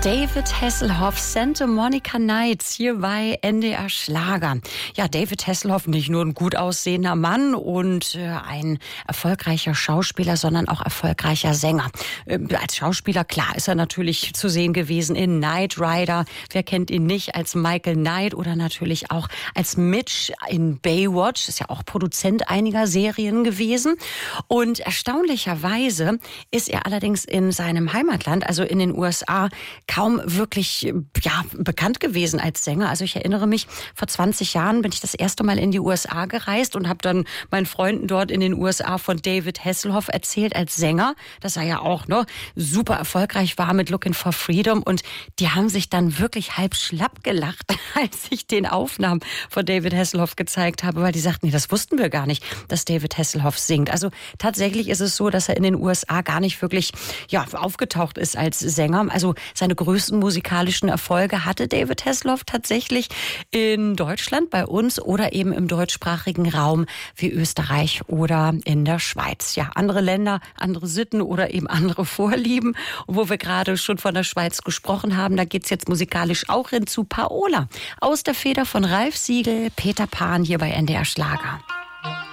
David Hasselhoff, Santa Monica Nights hier bei NDR Schlager. Ja, David Hasselhoff, nicht nur ein gut aussehender Mann und ein erfolgreicher Schauspieler, sondern auch erfolgreicher Sänger. Als Schauspieler, klar, ist er natürlich zu sehen gewesen in Knight Rider. Wer kennt ihn nicht als Michael Knight oder natürlich auch als Mitch in Baywatch. Ist ja auch Produzent einiger Serien gewesen. Und erstaunlicherweise ist er allerdings in seinem Heimatland, also in den USA, kaum wirklich bekannt gewesen als Sänger. Also ich erinnere mich, vor 20 Jahren bin ich das erste Mal in die USA gereist und habe dann meinen Freunden dort in den USA von David Hasselhoff erzählt als Sänger, dass er ja auch super erfolgreich war mit Looking for Freedom. Und die haben sich dann wirklich halb schlapp gelacht, als ich den Aufnahmen von David Hasselhoff gezeigt habe, weil die sagten, nee, das wussten wir gar nicht, dass David Hasselhoff singt. Also tatsächlich ist es so, dass er in den USA gar nicht wirklich aufgetaucht ist als Sänger. Also seine größten musikalischen Erfolge hatte David Hasselhoff tatsächlich in Deutschland, bei uns oder eben im deutschsprachigen Raum wie Österreich oder in der Schweiz. Ja, andere Länder, andere Sitten oder eben andere Vorlieben. Und wo wir gerade schon von der Schweiz gesprochen haben, da geht's jetzt musikalisch auch hin zu Paola. Aus der Feder von Ralf Siegel, Peter Pan hier bei NDR Schlager.